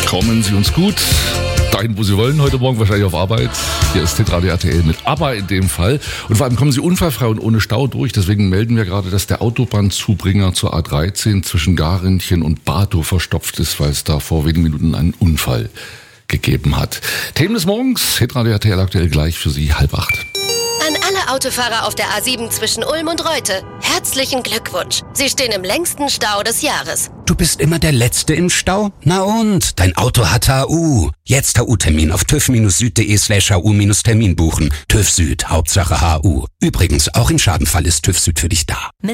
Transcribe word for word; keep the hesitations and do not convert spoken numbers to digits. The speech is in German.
Kommen Sie uns gut. Dahin, wo Sie wollen, heute Morgen wahrscheinlich auf Arbeit. Hier ist Hitradio R T L mit ABBA in dem Fall. Und vor allem kommen Sie unfallfrei und ohne Stau durch. Deswegen melden wir gerade, dass der Autobahnzubringer zur A dreizehn zwischen Garentchen und Bartow verstopft ist, weil es da vor wenigen Minuten einen Unfall gegeben hat. Themen des Morgens, Hitradio R T L aktuell gleich für Sie, halb acht. An alle Autofahrer auf der A sieben zwischen Ulm und Reute, herzlichen Glückwunsch. Sie stehen im längsten Stau des Jahres. Du bist immer der Letzte im Stau? Na und? Dein Auto hat H U. Jetzt H U-Termin auf tüv-süd.de slash hu-termin buchen. TÜV Süd, Hauptsache H U. Übrigens, auch im Schadenfall ist TÜV Süd für dich da.